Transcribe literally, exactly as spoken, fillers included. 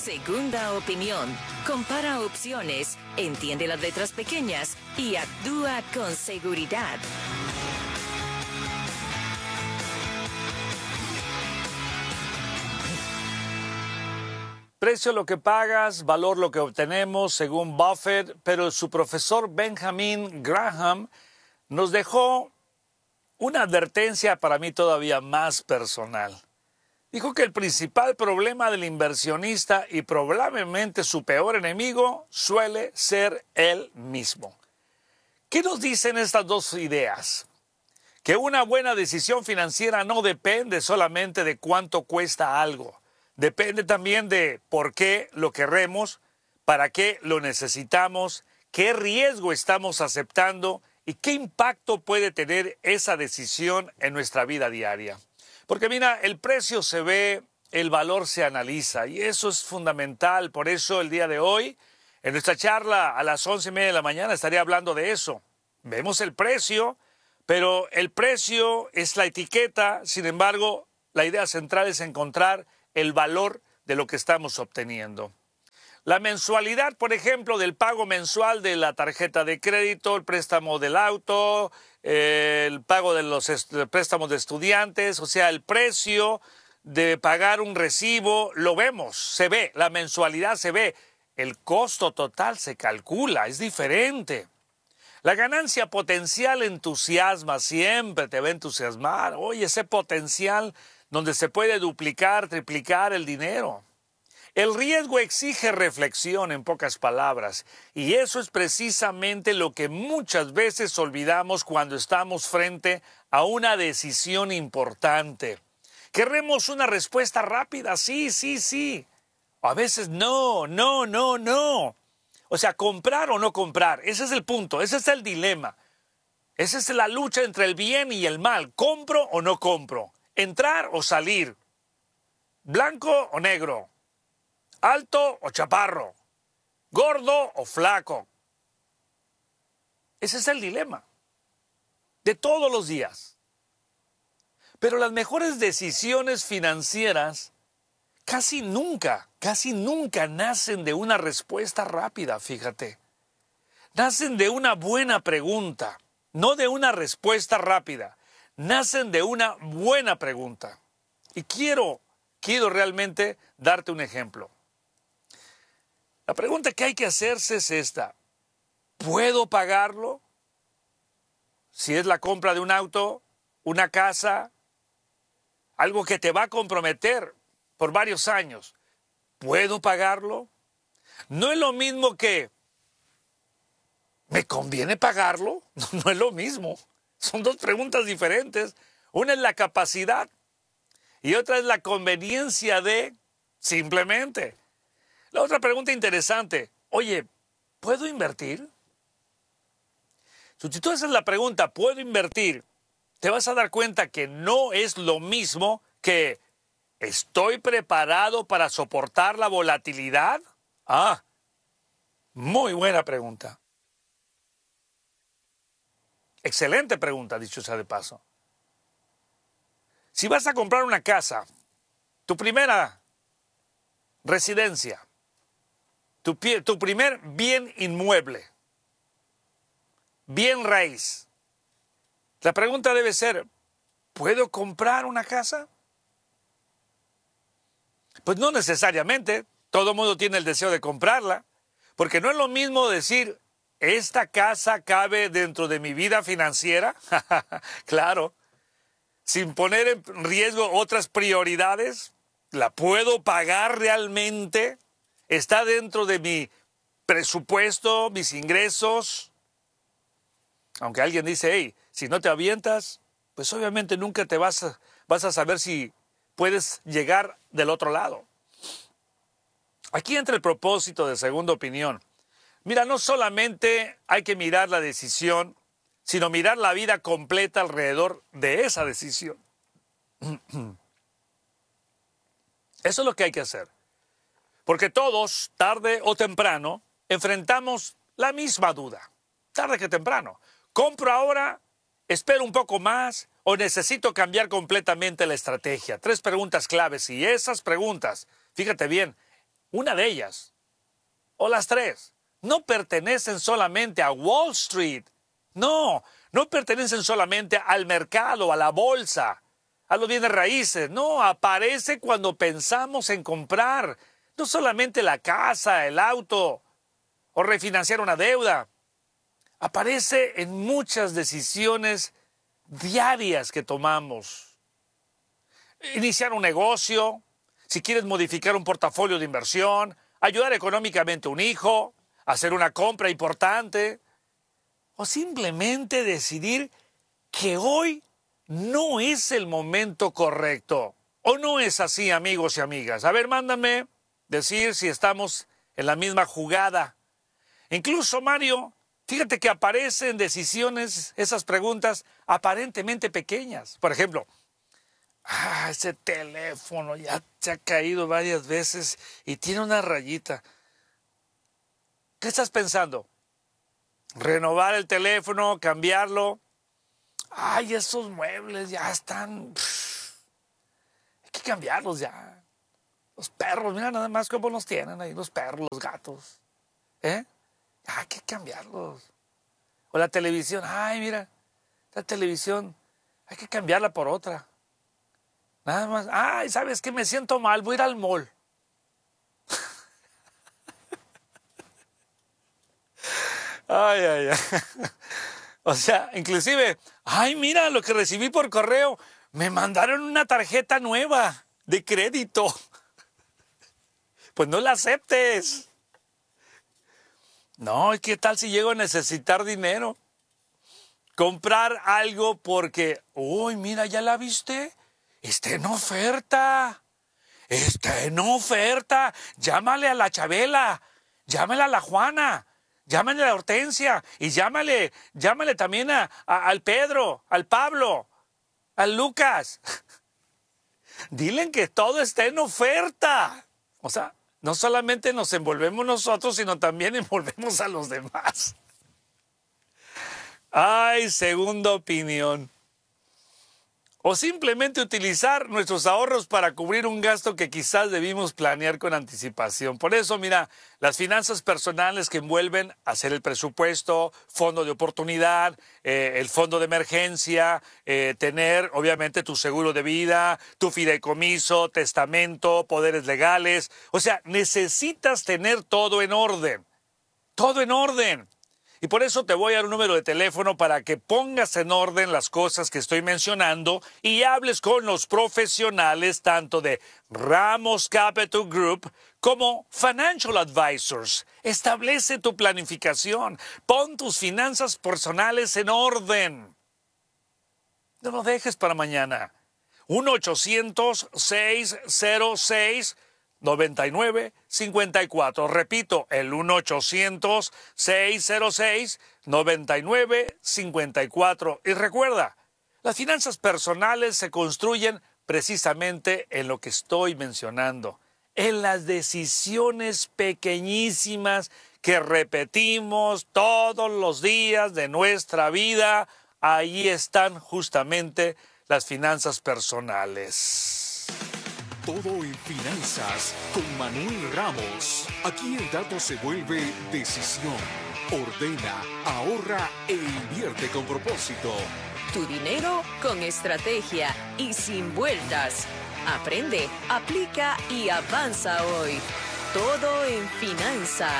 Segunda opinión. Compara opciones, entiende las letras pequeñas y actúa con seguridad. Precio lo que pagas, valor lo que obtenemos, según Buffett, pero su profesor Benjamin Graham nos dejó una advertencia para mí todavía más personal. Dijo que el principal problema del inversionista y probablemente su peor enemigo suele ser él mismo. ¿Qué nos dicen estas dos ideas? Que una buena decisión financiera no depende solamente de cuánto cuesta algo. Depende también de por qué lo queremos, para qué lo necesitamos, qué riesgo estamos aceptando y qué impacto puede tener esa decisión en nuestra vida diaria. Porque mira, el precio se ve, el valor se analiza y eso es fundamental. Por eso el día de hoy, en nuestra charla a las once y media de la mañana, estaré hablando de eso. Vemos el precio, pero el precio es la etiqueta. Sin embargo, la idea central es encontrar el valor de lo que estamos obteniendo. La mensualidad, por ejemplo, del pago mensual de la tarjeta de crédito, el préstamo del auto, eh, el pago de los préstamos de estudiantes, o sea, el precio de pagar un recibo, lo vemos, se ve, la mensualidad se ve, el costo total se calcula, es diferente. La ganancia potencial entusiasma, siempre te va a entusiasmar. Oye, ese potencial donde se puede duplicar, triplicar el dinero. El riesgo exige reflexión, en pocas palabras, y eso es precisamente lo que muchas veces olvidamos cuando estamos frente a una decisión importante. Queremos una respuesta rápida, sí, sí, sí. A veces no, no, no, no. O sea, comprar o no comprar, ese es el punto, ese es el dilema. Esa es la lucha entre el bien y el mal. ¿Compro o no compro? ¿Entrar o salir? ¿Blanco o negro? ¿Alto o chaparro? ¿Gordo o flaco? Ese es el dilema de todos los días. Pero las mejores decisiones financieras casi nunca, casi nunca nacen de una respuesta rápida, fíjate. Nacen de una buena pregunta, no de una respuesta rápida. Nacen de una buena pregunta. Y quiero, quiero realmente darte un ejemplo. La pregunta que hay que hacerse es esta. ¿Puedo pagarlo? Si es la compra de un auto, una casa, algo que te va a comprometer por varios años. ¿Puedo pagarlo? No es lo mismo que ¿me conviene pagarlo? No, no es lo mismo. Son dos preguntas diferentes. Una es la capacidad y otra es la conveniencia de simplemente. La otra pregunta interesante, oye, ¿puedo invertir? Si tú haces la pregunta, ¿puedo invertir? Te vas a dar cuenta que no es lo mismo que ¿estoy preparado para soportar la volatilidad? Ah, muy buena pregunta. Excelente pregunta, dicho sea de paso. Si vas a comprar una casa, tu primera residencia, tu, pie, tu primer bien inmueble, bien raíz, la pregunta debe ser, ¿puedo comprar una casa? Pues no necesariamente, todo el mundo tiene el deseo de comprarla, porque no es lo mismo decir, ¿esta casa cabe dentro de mi vida financiera? Claro. Sin poner en riesgo otras prioridades. ¿La puedo pagar realmente? ¿Está dentro de mi presupuesto, mis ingresos? Aunque alguien dice, hey, si no te avientas, pues obviamente nunca te vas a, vas a saber si puedes llegar del otro lado. Aquí entra el propósito de segunda opinión. Mira, no solamente hay que mirar la decisión, sino mirar la vida completa alrededor de esa decisión. Eso es lo que hay que hacer. Porque todos, tarde o temprano, enfrentamos la misma duda. Tarde que temprano. ¿Compro ahora? ¿Espero un poco más? ¿O necesito cambiar completamente la estrategia? Tres preguntas claves. Y esas preguntas, fíjate bien, una de ellas, o las tres, no pertenecen solamente a Wall Street. No, no pertenecen solamente al mercado, a la bolsa, a los bienes raíces. No, aparece cuando pensamos en comprar no solamente la casa, el auto o refinanciar una deuda. Aparece en muchas decisiones diarias que tomamos. Iniciar un negocio, si quieres modificar un portafolio de inversión, ayudar económicamente a un hijo, hacer una compra importante, o simplemente decidir que hoy no es el momento correcto. ¿O no es así, amigos y amigas? A ver, mándame decir si estamos en la misma jugada. Incluso, Mario, fíjate que aparecen decisiones, esas preguntas aparentemente pequeñas. Por ejemplo, ah, ese teléfono ya se ha caído varias veces y tiene una rayita. ¿Qué estás pensando? ¿Renovar el teléfono? ¿Cambiarlo? Ay, esos muebles ya están... Pff, hay que cambiarlos ya. Los perros, mira nada más cómo los tienen ahí, los perros, los gatos. ¿Eh? Hay que cambiarlos. O la televisión, ay, mira, la televisión, hay que cambiarla por otra. Nada más, ay, ¿sabes qué? Me siento mal, voy a ir al mall. Ay, ay, ay. O sea, inclusive, ay, mira lo que recibí por correo. Me mandaron una tarjeta nueva de crédito. Pues no la aceptes. No, ¿qué tal si llego a necesitar dinero? Comprar algo porque, uy, mira, ¿ya la viste? Está en oferta. Está en oferta. Llámale a la Chabela. Llámale a la Juana. Llámale a la Hortensia. Y llámale, llámale también a, a, al Pedro, al Pablo, al Lucas. Dilen que todo está en oferta. O sea, no solamente nos envolvemos nosotros, sino también envolvemos a los demás. Ay, segunda opinión. O simplemente utilizar nuestros ahorros para cubrir un gasto que quizás debimos planear con anticipación. Por eso, mira, las finanzas personales que envuelven hacer el presupuesto, fondo de oportunidad, eh, el fondo de emergencia, eh, tener obviamente tu seguro de vida, tu fideicomiso, testamento, poderes legales. O sea, necesitas tener todo en orden. Todo en orden. Y por eso te voy a dar un número de teléfono para que pongas en orden las cosas que estoy mencionando y hables con los profesionales tanto de Ramos Capital Group como Financial Advisors. Establece tu planificación. Pon tus finanzas personales en orden. No lo dejes para mañana. uno ochocientos, seiscientos seis, noventa y nueve cincuenta y cuatro. Repito, el uno ochocientos, seiscientos seis, noventa y nueve cincuenta y cuatro. Y recuerda, las finanzas personales se construyen precisamente en lo que estoy mencionando, en las decisiones pequeñísimas que repetimos todos los días de nuestra vida. Ahí están justamente las finanzas personales. Todo en finanzas con Manuel Ramos. Aquí el dato se vuelve decisión. Ordena, ahorra e invierte con propósito. Tu dinero con estrategia y sin vueltas. Aprende, aplica y avanza hoy. Todo en finanzas.